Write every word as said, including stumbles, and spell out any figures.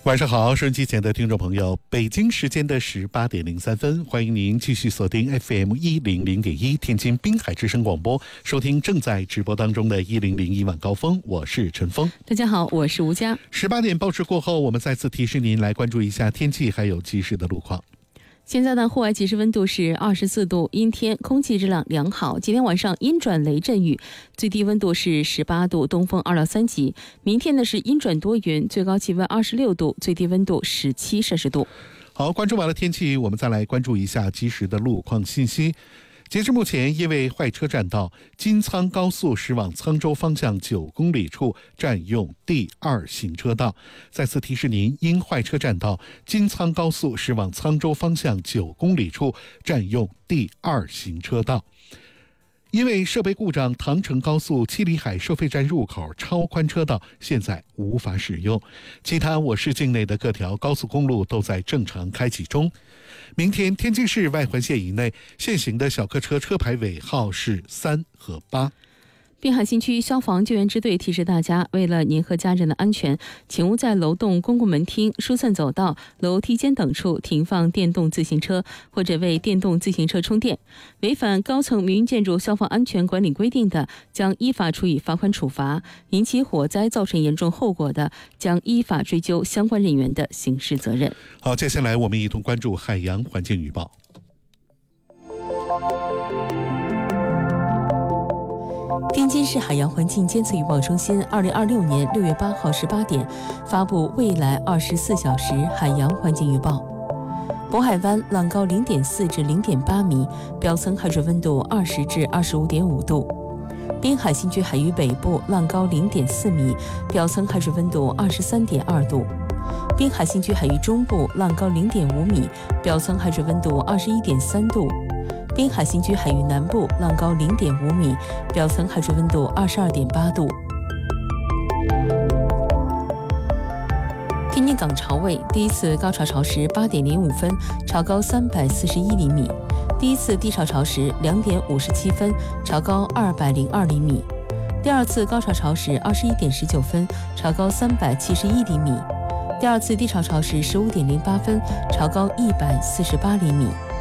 晚上好，收音机前的听众朋友，北京时间的十八点零三分，欢迎您继续锁定 F M 一零零点一天津滨海之声广播，收听正在直播当中的一零零一晚高峰，我是陈峰。 大家好，我是吴佳。 十八点报时过后，我们再次提示您来关注一下天气还有即时的路况。 现在的户外即时温度是二十四度，阴天，空气质量良好。今天晚上阴转雷阵雨，最低温度是十八度，东风二到三级。明天呢是阴转多云，最高气温二十六度，最低温度十七摄氏度。 好，关注完了天气，我们再来关注一下即时的路况信息。截至目前，因为坏车占道，金沧高速驶往沧州方向九公里处占用第二行车道。再次提示您，因坏车占道，金沧高速驶往沧州方向九公里处占用第二行车道。因为设备故障，唐城高速七里海收费站入口超宽车道现在无法使用，其他我市境内的各条高速公路都在正常开启中。明天天津市外环线以内现行的小客车车牌尾号是三和八。 滨海新区消防救援支队提示大家，为了您和家人的安全，请勿在楼栋、公共门厅、疏散走道、楼梯间等处停放电动自行车，或者为电动自行车充电。违反高层民营建筑消防安全管理规定的，将依法处以罚款处罚；引起火灾造成严重后果的，将依法追究相关人员的刑事责任。 好，接下来我们一同关注海洋环境预报。 天津市海洋环境监测预报中心二零二六年六月八号十八点发布未来二十四小时海洋环境预报。渤海湾浪高零点四至零点八米，表层海水温度二十至二十五点五度。滨海新区海域北部浪高零点四米，表层海水温度二十三点二度。滨海新区海域中部浪高零点五米，表层海水温度二十一点三度。滨海新区海域南部浪高零点五米，表层海水温度二十二点八度。天津港潮位第一次高潮潮时八点零五分，潮高三百四十一厘米；第一次低潮潮时两点五十七分，潮高二百零二厘米；第二次高潮潮时二十一点十九分，潮高三百七十一厘米；第二次低潮潮时十五点零八分，潮高一百四十八厘米。